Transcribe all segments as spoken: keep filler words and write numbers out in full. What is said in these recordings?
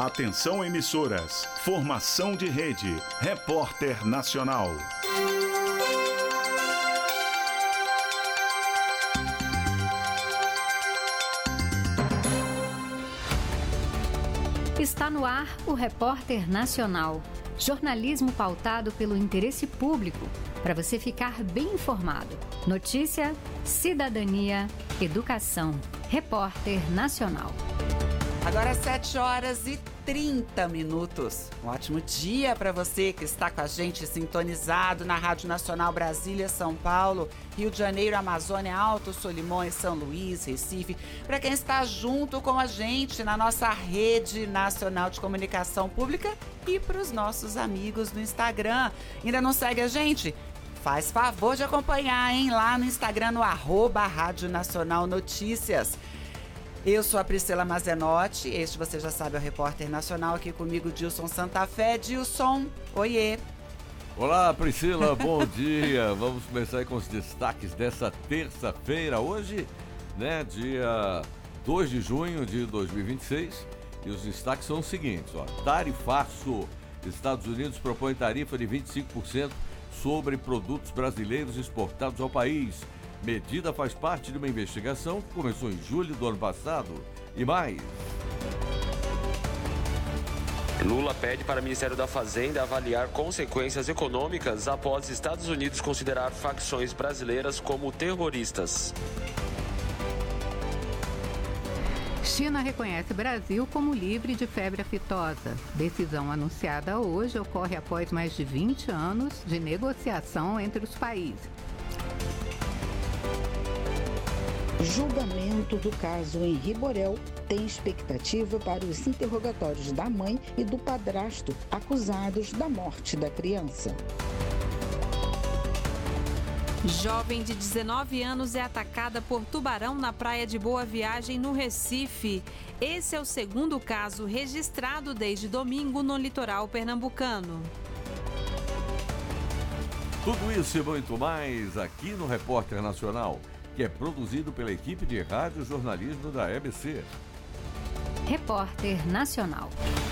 Atenção emissoras, formação de rede, Repórter Nacional. Está no ar o Repórter Nacional. Jornalismo pautado pelo interesse público, para você ficar bem informado. Notícia, cidadania, educação. Repórter Nacional. Agora sete horas e trinta minutos. Um ótimo dia para você que está com a gente sintonizado na Rádio Nacional Brasília, São Paulo, Rio de Janeiro, Amazônia, Alto Solimões, São Luís, Recife. Para quem está junto com a gente na nossa rede nacional de comunicação pública e para os nossos amigos no Instagram. Ainda não segue a gente? Faz favor de acompanhar, hein? Lá no Instagram, no arroba Rádio Nacional Notícias. Eu sou a Priscila Mazenotti, este você já sabe é o Repórter Nacional, aqui comigo Dilson Santa Fé. Dilson, oiê. Olá Priscila, bom dia. Vamos começar aí com os destaques dessa terça-feira, hoje, né, dia dois de junho de dois mil e vinte e seis. E os destaques são os seguintes, ó. Tarifaço. Estados Unidos propõe tarifa de vinte e cinco por cento sobre produtos brasileiros exportados ao país. Medida faz parte de uma investigação que começou em julho do ano passado. E mais. Lula pede para o Ministério da Fazenda avaliar consequências econômicas após Estados Unidos considerar facções brasileiras como terroristas. China reconhece Brasil como livre de febre aftosa. Decisão anunciada hoje ocorre após mais de vinte anos de negociação entre os países. Julgamento do caso Henri Borel tem expectativa para os interrogatórios da mãe e do padrasto acusados da morte da criança. Jovem de dezenove anos é atacada por tubarão na praia de Boa Viagem, no Recife. Esse é o segundo caso registrado desde domingo no litoral pernambucano. Tudo isso e muito mais aqui no Repórter Nacional, que é produzido pela equipe de rádio jornalismo da E B C. Repórter Nacional.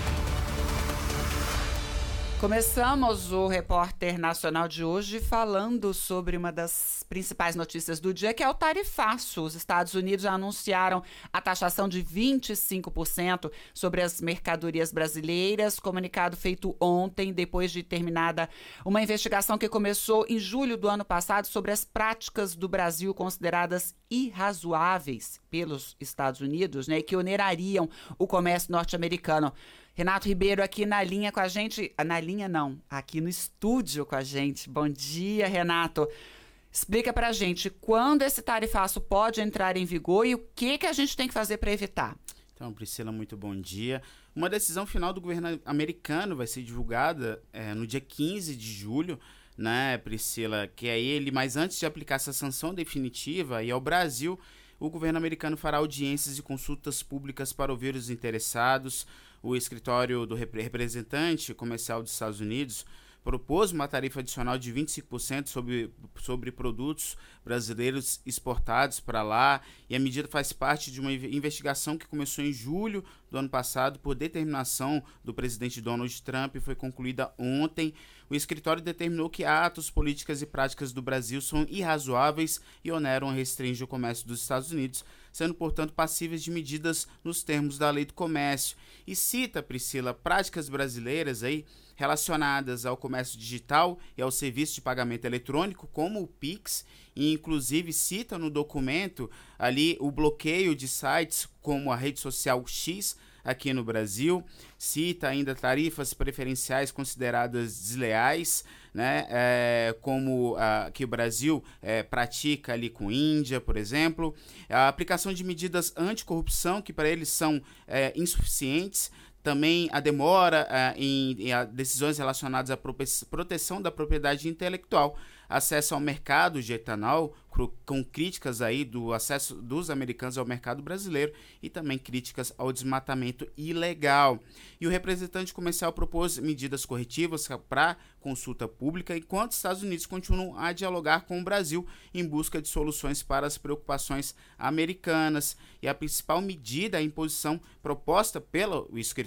Começamos o Repórter Nacional de hoje falando sobre uma das principais notícias do dia, que é o tarifaço. Os Estados Unidos já anunciaram a taxação de vinte e cinco por cento sobre as mercadorias brasileiras, comunicado feito ontem, depois de terminada uma investigação que começou em julho do ano passado sobre as práticas do Brasil consideradas irrazoáveis pelos Estados Unidos, né, e que onerariam o comércio norte-americano. Renato Ribeiro aqui na linha com a gente, na linha não, aqui no estúdio com a gente. Bom dia, Renato. Explica pra gente quando esse tarifaço pode entrar em vigor e o que, que a gente tem que fazer para evitar. Então, Priscila, muito bom dia. Uma decisão final do governo americano vai ser divulgada é, no dia quinze de julho, né, Priscila, que é ele, mas antes de aplicar essa sanção definitiva e ao Brasil, o governo americano fará audiências e consultas públicas para ouvir os interessados. O escritório do representante comercial dos Estados Unidos propôs uma tarifa adicional de vinte e cinco por cento sobre, sobre produtos brasileiros exportados para lá, e a medida faz parte de uma investigação que começou em julho do ano passado por determinação do presidente Donald Trump e foi concluída ontem. O escritório determinou que atos, políticas e práticas do Brasil são irrazoáveis e oneram a restringir o comércio dos Estados Unidos, sendo, portanto, passíveis de medidas nos termos da Lei do Comércio. E cita, Priscila, práticas brasileiras aí relacionadas ao comércio digital e ao serviço de pagamento eletrônico, como o Pix, e inclusive cita no documento ali o bloqueio de sites como a rede social X aqui no Brasil, cita ainda tarifas preferenciais consideradas desleais, né, é, como a, que o Brasil é, pratica ali com a Índia, por exemplo, a aplicação de medidas anticorrupção que para eles são é, insuficientes, também a demora uh, em, em a decisões relacionadas à proteção da propriedade intelectual, acesso ao mercado de etanol, com críticas aí do acesso dos americanos ao mercado brasileiro e também críticas ao desmatamento ilegal. E o representante comercial propôs medidas corretivas para consulta pública, enquanto os Estados Unidos continuam a dialogar com o Brasil em busca de soluções para as preocupações americanas. E a principal medida é a imposição proposta pelo escritório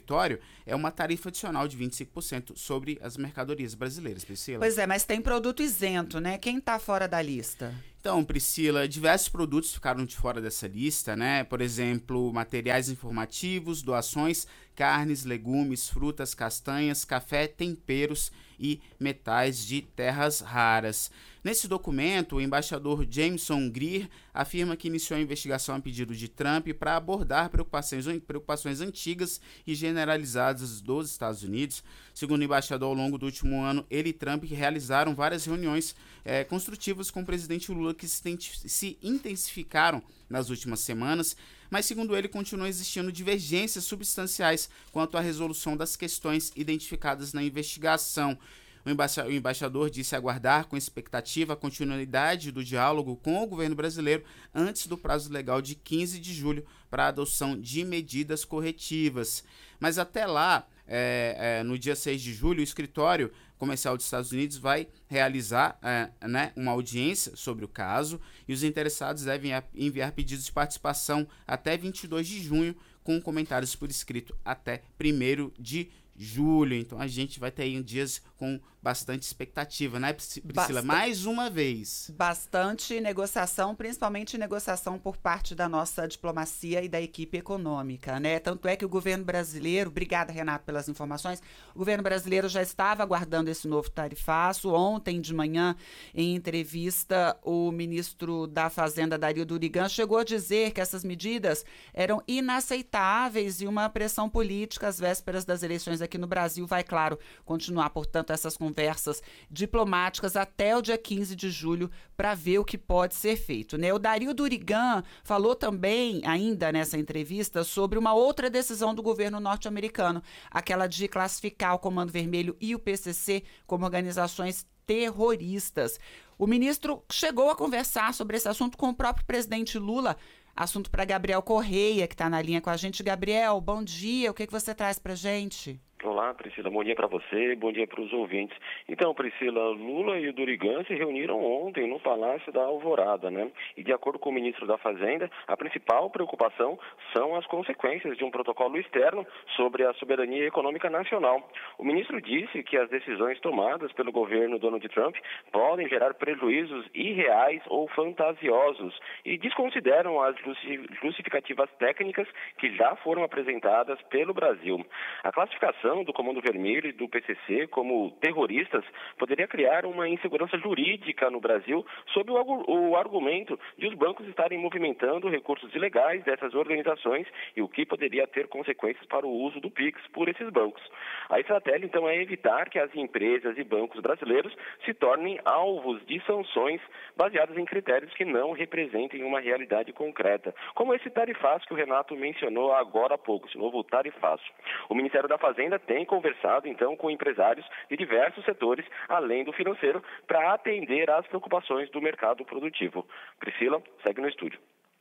escritório é uma tarifa adicional de vinte e cinco por cento sobre as mercadorias brasileiras, Priscila. Pois é, mas tem produto isento, né? Quem está fora da lista? Então, Priscila, diversos produtos ficaram de fora dessa lista, né? Por exemplo, materiais informativos, doações, carnes, legumes, frutas, castanhas, café, temperos e metais de terras raras. Nesse documento, o embaixador Jameson Greer afirma que iniciou a investigação a pedido de Trump para abordar preocupações, preocupações antigas e generalizadas dos Estados Unidos. Segundo o embaixador, ao longo do último ano, ele e Trump realizaram várias reuniões é, construtivas com o presidente Lula que se, se intensificaram nas últimas semanas, mas, segundo ele, continuam existindo divergências substanciais quanto à resolução das questões identificadas na investigação. O embaixador disse aguardar com expectativa a continuidade do diálogo com o governo brasileiro antes do prazo legal de quinze de julho para a adoção de medidas corretivas. Mas até lá, é, é, no dia seis de julho, o escritório comercial dos Estados Unidos vai realizar é, né, uma audiência sobre o caso e os interessados devem enviar pedidos de participação até vinte e dois de junho, com comentários por escrito até primeiro de julho. Então a gente vai ter aí dias com bastante expectativa, né, Priscila? Bastante, mais uma vez. Bastante negociação, principalmente negociação por parte da nossa diplomacia e da equipe econômica, né? Tanto é que o governo brasileiro, obrigada, Renato, pelas informações, o governo brasileiro já estava aguardando esse novo tarifaço. Ontem de manhã, em entrevista, o ministro da Fazenda, Dario Durigan, chegou a dizer que essas medidas eram inaceitáveis e uma pressão política às vésperas das eleições aqui no Brasil vai, claro, continuar, portanto, essas conversas diplomáticas até o dia quinze de julho para ver o que pode ser feito, né? O Dario Durigan falou também, ainda nessa entrevista, sobre uma outra decisão do governo norte-americano, aquela de classificar o Comando Vermelho e o P C C como organizações terroristas. O ministro chegou a conversar sobre esse assunto com o próprio presidente Lula. Assunto para Gabriel Correia, que está na linha com a gente. Gabriel, bom dia. O que, que você traz para a gente? Olá, Priscila. Bom dia para você, bom dia para os ouvintes. Então, Priscila, Lula e o Durigan se reuniram ontem no Palácio da Alvorada, né? E de acordo com o ministro da Fazenda, a principal preocupação são as consequências de um protocolo externo sobre a soberania econômica nacional. O ministro disse que as decisões tomadas pelo governo Donald Trump podem gerar prejuízos irreais ou fantasiosos e desconsideram as justificativas técnicas que já foram apresentadas pelo Brasil. A classificação do Comando Vermelho e do P C C como terroristas poderia criar uma insegurança jurídica no Brasil sob o, o argumento de os bancos estarem movimentando recursos ilegais dessas organizações e o que poderia ter consequências para o uso do Pix por esses bancos. A estratégia, então, é evitar que as empresas e bancos brasileiros se tornem alvos de sanções baseadas em critérios que não representem uma realidade concreta, como esse tarifaço que o Renato mencionou agora há pouco, esse novo tarifaço. O Ministério da Fazenda tem conversado, então, com empresários de diversos setores, além do financeiro, para atender às preocupações do mercado produtivo. Priscila, segue no estúdio.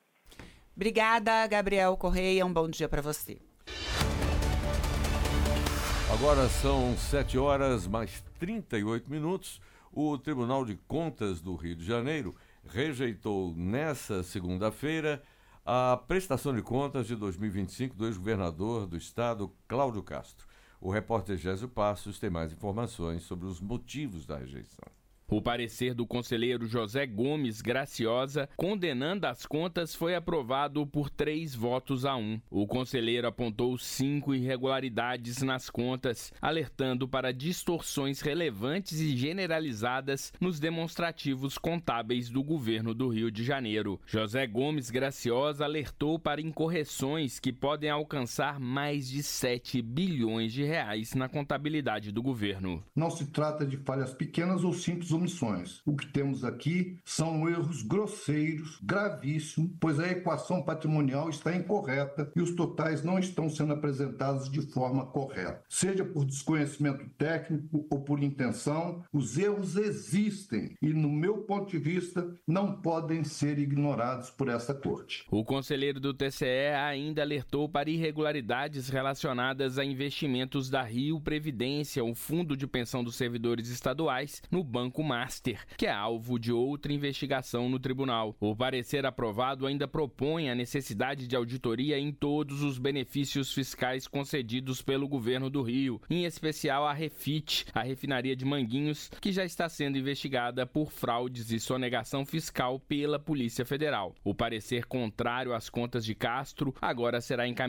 Obrigada, Gabriel Correia. Um bom dia para você. Agora são sete horas mais trinta e oito minutos. O Tribunal de Contas do Rio de Janeiro rejeitou nessa segunda-feira a prestação de contas de dois mil e vinte e cinco do ex-governador do estado, Cláudio Castro. O repórter Gésio Passos tem mais informações sobre os motivos da rejeição. O parecer do conselheiro José Gomes Graciosa, condenando as contas, foi aprovado por três votos a um. O conselheiro apontou cinco irregularidades nas contas, alertando para distorções relevantes e generalizadas nos demonstrativos contábeis do governo do Rio de Janeiro. José Gomes Graciosa alertou para incorreções que podem alcançar mais de sete bilhões de reais na contabilidade do governo. Não se trata de falhas pequenas ou simples omissões. O que temos aqui são erros grosseiros, gravíssimos, pois a equação patrimonial está incorreta e os totais não estão sendo apresentados de forma correta. Seja por desconhecimento técnico ou por intenção, os erros existem e, no meu ponto de vista, não podem ser ignorados por essa corte. O conselheiro do T C E ainda alertou para irregularidades relacionadas a investimentos da Rio Previdência, o Fundo de Pensão dos Servidores Estaduais, no Banco Banco Master, que é alvo de outra investigação no tribunal. O parecer aprovado ainda propõe a necessidade de auditoria em todos os benefícios fiscais concedidos pelo governo do Rio, em especial a Refit, a refinaria de Manguinhos, que já está sendo investigada por fraudes e sonegação fiscal pela Polícia Federal. O parecer contrário às contas de Castro agora será encaminhado